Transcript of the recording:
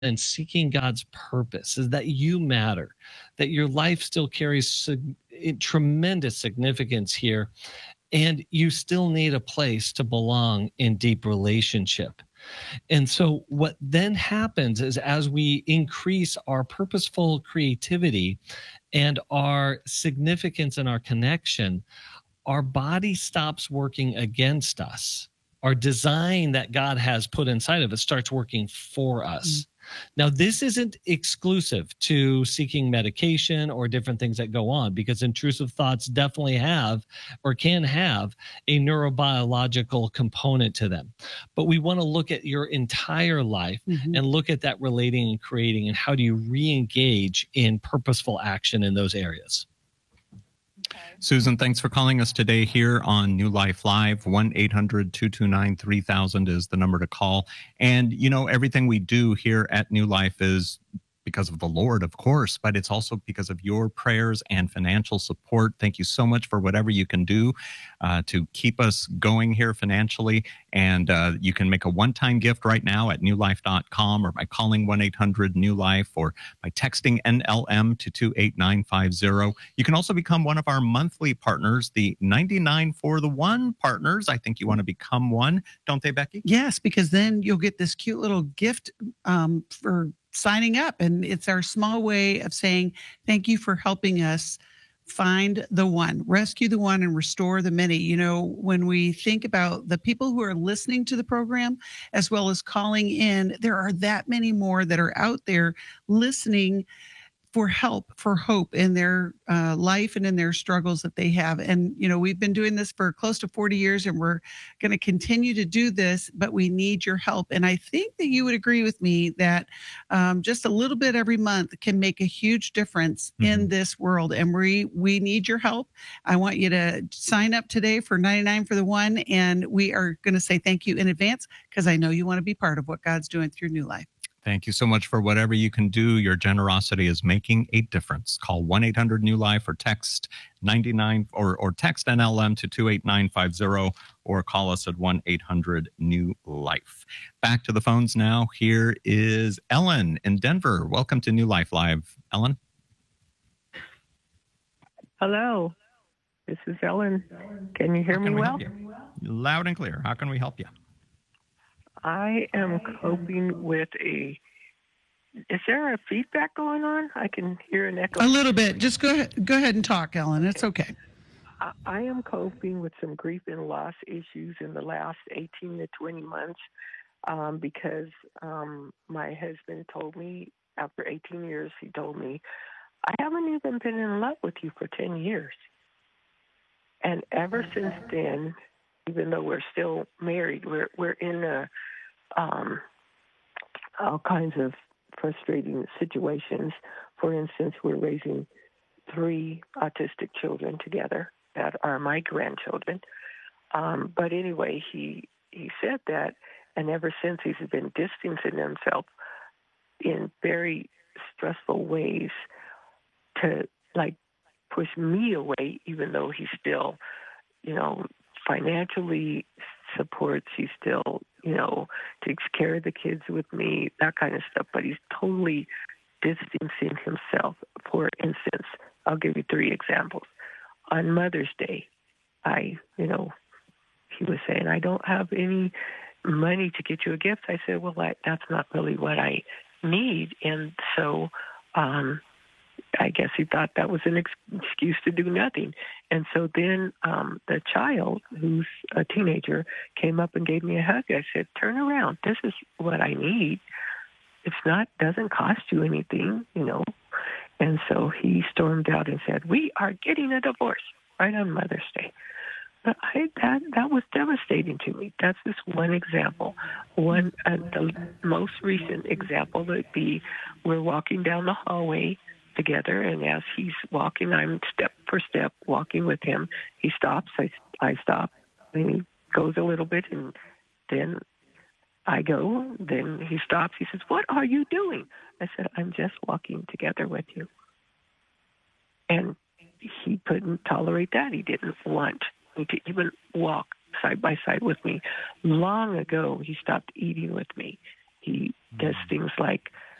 and seeking God's purpose is that you matter, that your life still carries tremendous significance here, and you still need a place to belong in deep relationship. And so what then happens is as we increase our purposeful creativity and our significance in our connection, our body stops working against us. Our design that God has put inside of us starts working for us. Now, this isn't exclusive to seeking medication or different things that go on, because intrusive thoughts definitely have or can have a neurobiological component to them. But we want to look at your entire life and look at that relating and creating, and how do you re-engage in purposeful action in those areas. Susan, thanks for calling us today here on New Life Live. 1-800-229-3000 is the number to call. And, you know, everything we do here at New Life is because of the Lord, of course, but it's also because of your prayers and financial support. Thank you so much for whatever you can do to keep us going here financially. And you can make a one-time gift right now at newlife.com, or by calling 1-800-NEW-LIFE, or by texting NLM to 28950. You can also become one of our monthly partners, the 99 for the One partners. I think you want to become one, don't they, Becky? Yes, because then you'll get this cute little gift for signing up. And it's our small way of saying thank you for helping us find the one, rescue the one, and restore the many. You know, when we think about the people who are listening to the program as well as calling in, there are that many more that are out there listening for help, for hope in their life and in their struggles that they have. And, you know, we've been doing this for close to 40 years, and we're going to continue to do this, but we need your help. And I think that you would agree with me that just a little bit every month can make a huge difference in this world. And we need your help. I want you to sign up today for 99 for the One. And we are going to say thank you in advance, because I know you want to be part of what God's doing through New Life. Thank you so much for whatever you can do. Your generosity is making a difference. Call 1-800-NEW-LIFE, or text 99 or text NLM to 28950, or call us at 1-800-NEW-LIFE. Back to the phones now. Here is Ellen in Denver. Welcome to New Life Live. Ellen? Hello. This is Ellen. Can you hear me well? Loud and clear. How can we help you? I am coping with is there a feedback going on? I can hear an echo. A little bit. Just go ahead and talk, Ellen. It's okay. I am coping with some grief and loss issues in the last 18 to 20 months because my husband told me, after 18 years, he told me, I haven't even been in love with you for 10 years. And ever since then, even though we're still married, we're in all kinds of frustrating situations. For instance, we're raising 3 autistic children together that are my grandchildren. But anyway, he said that, and ever since he's been distancing himself in very stressful ways to, like, push me away, even though he still, you know, financially supports, he still, you know, takes care of the kids with me, that kind of stuff. But he's totally distancing himself. For instance, I'll give you 3 examples. On Mother's Day, he was saying, I don't have any money to get you a gift. I said, well, that's not really what I need. And so I guess he thought that was an excuse to do nothing. And so then the child, who's a teenager, came up and gave me a hug. I said, turn around. This is what I need. Doesn't cost you anything, you know. And so he stormed out and said, we are getting a divorce right on Mother's Day. But that was devastating to me. That's just one example. The most recent example would be, we're walking down the hallway together, and as he's walking, I'm step for step walking with him. He stops, I stop, then he goes a little bit, and then I go, then he stops. He says, what are you doing? I said, I'm just walking together with you. And he couldn't tolerate that. He didn't want me to even walk side by side with me. Long ago, he stopped eating with me. He does things like